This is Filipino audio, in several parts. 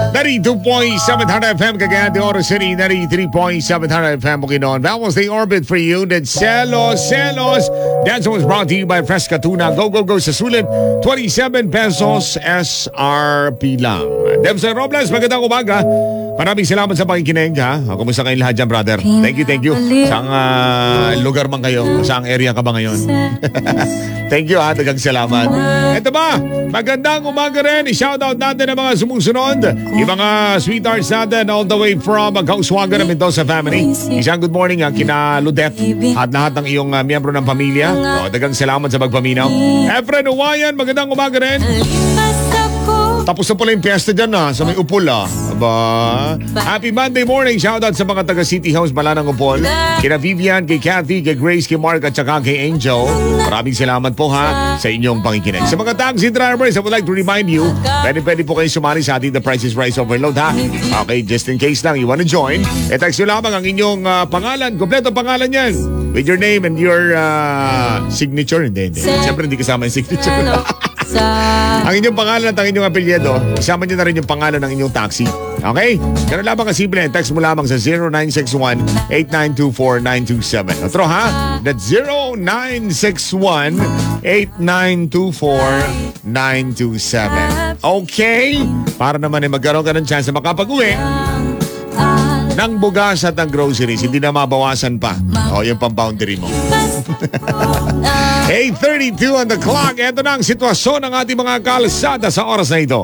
92.700 FM Cagayan de Oro City, 93.700 FM Bukidnon. That was the orbit for you. That Celos. That was brought to you by Fresca Tuna. Go sa sulit. 27 pesos SRP lang. Debson Robles, magandang umaga. Maraming salamat sa pakikinig, ha? Kumusta kayong lahat dyan, brother? Thank you. Saang lugar man kayo? Saang area ka ba ngayon? Thank you, ha? Dagang salamat. Ito ba? Magandang umaga rin. I-shoutout natin ang mga sumusunod. Yung mga sweethearts natin all the way from Kauswagan ng Mendoza family. Isang good morning, kina Ludet at lahat ng iyong miyembro ng pamilya. Dagang salamat sa pagpaminaw. Efren Uwayan, magandang umaga rin. Tapos na pala yung piyesta dyan sa may Upol Aba. Happy Monday morning. Shoutout sa mga taga City House Malanang Upol. Kina Vivian, kay Kathy, kay Grace, kay Mark at saka kay Angel. Maraming salamat po sa inyong pakikinig. Sa mga taxi drivers, I would like to remind you, pwede po kayo sumali sa ating The Price is Right Overload Okay, just in case lang you wanna join, text nyo lamang ang inyong pangalan, kompleto pangalan yan. With your name and your signature. Hindi. Siyempre hindi kasama yung signature. Ang inyong pangalan at ang inyong apelyido, isama nyo na rin yung pangalan ng inyong taxi. Okay? Ganun lamang kasimple. Text mo lamang sa 0961-8924-927. Otro ha? That's 0961-8924-927. Okay? Para naman magkaroon ka ng chance na makapag-uwi ng bugas at ng groceries. Hindi na mabawasan pa. Yung pang-boundary mo. 8:32 on the clock. Ito na ang sitwasyon ng ating mga kalsada sa oras na ito.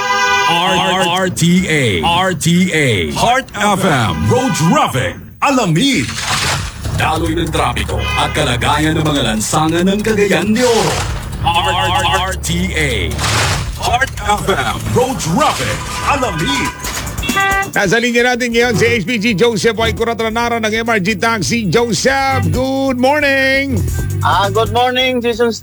RTA Heart FM Road Traffic Alamid. Daloy ng trapiko at kalagayan ng mga lansangan ng Cagayan de Oro. RTA Heart FM Road Traffic Alamid. Nasa linya natin ngayon si HPG Joseph Y. Curatranaro ng MRG Taxi. Joseph, good morning! Good morning, Jason